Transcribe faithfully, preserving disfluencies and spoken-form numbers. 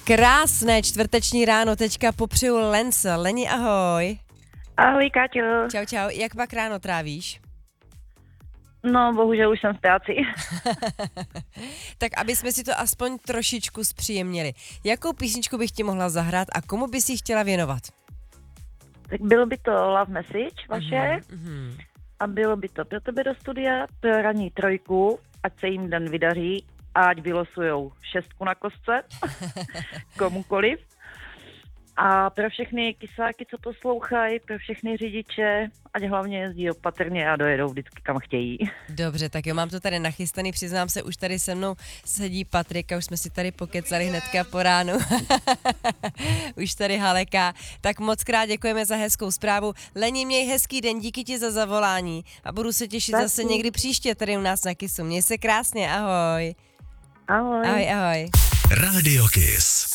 Krásné čtvrteční ráno teďka popřeju Lence. Leni, ahoj. Ahoj, Káťo. Čau, čau. Jak pak ráno trávíš? No, bohužel už jsem v práci. Tak aby jsme si to aspoň trošičku zpříjemnili. Jakou písničku bych ti mohla zahrát a komu bys ji chtěla věnovat? Tak bylo by to Love Message vaše Mm-hmm. a bylo by to pro tebe do studia, pro ranní trojku, ať se jim den vydaří a ať vylosujou šestku na kostce, komukoliv. A pro všechny kysáky, co poslouchají, pro všechny řidiče, ať hlavně jezdí opatrně a dojedou vždycky kam chtějí. Dobře, tak jo, mám to tady nachystaný, přiznám se, už tady se mnou sedí Patrik a už jsme si tady pokecali hnedka po ránu. Už tady haleká. Tak moc krát děkujeme za hezkou zprávu. Leni, měj hezký den, díky ti za zavolání a budu se těšit Taky. zase někdy příště tady u nás na Kissu. Měj se krásně, ahoj. Ahoj. Ahoj, ahoj. Radio Kiss.